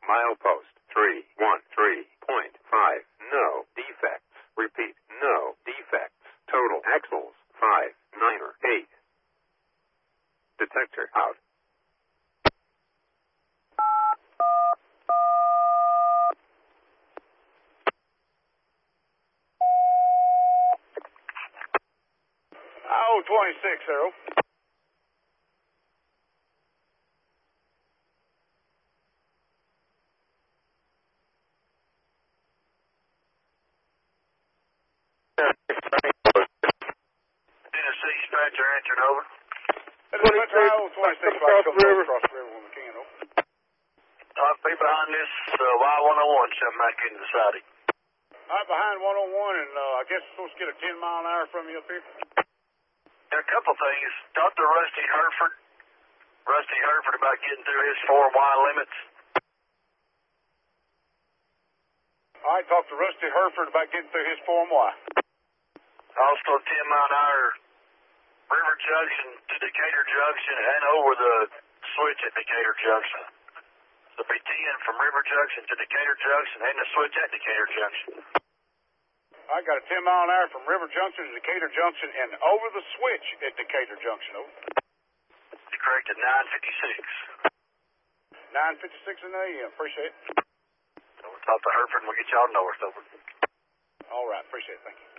Milepost 313.5. No defects. Repeat, no defects. Total axles 598. Detector out. Oh, 26, Arrow. Tennessee dispatcher answered over. Dispatcher, Iowa 26, across the river when we can, over. Be behind this Y101 coming back into the siding. All right, behind 101, and I guess we're supposed to get a 10-mile-an-hour from you up here. There are a couple things. Talked to Rusty Herford. Rusty Herford about getting through his 4Y limits. All right, talk to Rusty Herford about getting through his Form Y. Also 10-mile-an-hour River Junction to Decatur Junction and over the switch at Decatur Junction. So be 10 from River Junction to Decatur Junction and the switch at Decatur Junction. I got a 10-mile-an-hour from River Junction to Decatur Junction and over the switch at Decatur Junction, over. You're correct at 9:56. 9:56 in the a.m. Appreciate it. So we'll talk to Herford and we'll get y'all north, over. All right, appreciate it. Thank you.